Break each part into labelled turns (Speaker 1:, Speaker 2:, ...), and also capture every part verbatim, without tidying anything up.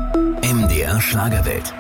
Speaker 1: M D R Schlagerwelt.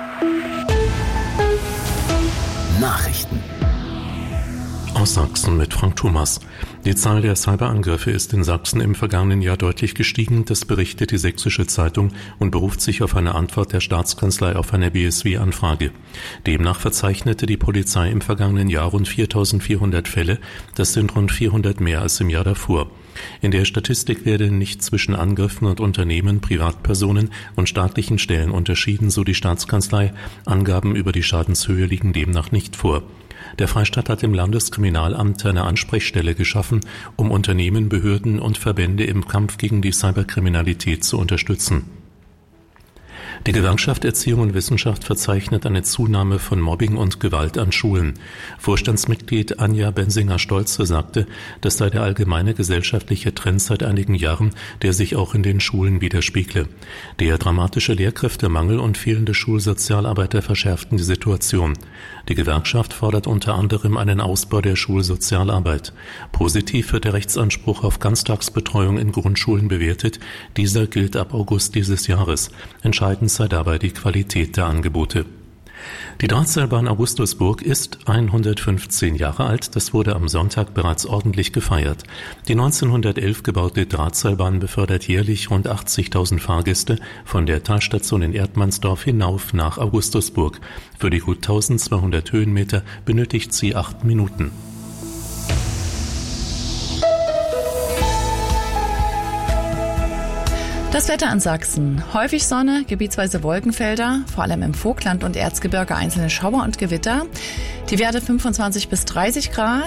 Speaker 1: Nachrichten.
Speaker 2: Aus Sachsen mit Frank Thomas. Die Zahl der Cyberangriffe ist in Sachsen im vergangenen Jahr deutlich gestiegen, das berichtet die Sächsische Zeitung und beruft sich auf eine Antwort der Staatskanzlei auf eine B S W-Anfrage. Demnach verzeichnete die Polizei im vergangenen Jahr rund viertausendvierhundert Fälle, das sind rund vierhundert mehr als im Jahr davor. In der Statistik werde nicht zwischen Angriffen und Unternehmen, Privatpersonen und staatlichen Stellen unterschieden, so die Staatskanzlei. Angaben über die Schadenshöhe liegen demnach nicht vor. Der Freistaat hat im Landeskriminalamt eine Ansprechstelle geschaffen, um Unternehmen, Behörden und Verbände im Kampf gegen die Cyberkriminalität zu unterstützen. Die Gewerkschaft Erziehung und Wissenschaft verzeichnet eine Zunahme von Mobbing und Gewalt an Schulen. Vorstandsmitglied Anja Bensinger-Stolze sagte, das sei der allgemeine gesellschaftliche Trend seit einigen Jahren, der sich auch in den Schulen widerspiegle. Der dramatische Lehrkräftemangel und fehlende Schulsozialarbeiter verschärften die Situation. Die Gewerkschaft fordert unter anderem einen Ausbau der Schulsozialarbeit. Positiv wird der Rechtsanspruch auf Ganztagsbetreuung in Grundschulen bewertet. Dieser gilt ab August dieses Jahres. Entscheidend sei dabei die Qualität der Angebote. Die Drahtseilbahn Augustusburg ist hundertfünfzehn Jahre alt, das wurde am Sonntag bereits ordentlich gefeiert. Die neunzehnhundertelf gebaute Drahtseilbahn befördert jährlich rund achtzigtausend Fahrgäste von der Talstation in Erdmannsdorf hinauf nach Augustusburg. Für die gut eintausendzweihundert Höhenmeter benötigt sie acht Minuten.
Speaker 3: Das Wetter in Sachsen. Häufig Sonne, gebietsweise Wolkenfelder, vor allem im Vogtland und Erzgebirge einzelne Schauer und Gewitter. Die Werte fünfundzwanzig bis dreißig Grad.